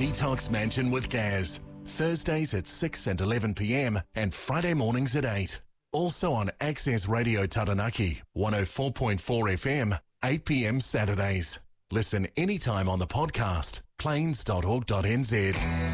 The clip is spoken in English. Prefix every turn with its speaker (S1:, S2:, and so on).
S1: Detox Mansion with Gaz. Thursdays at 6 and 11 p.m. and Friday mornings at 8. Also on Access Radio Taranaki, 104.4 FM, 8 p.m. Saturdays. Listen anytime on the podcast, plains.org.nz.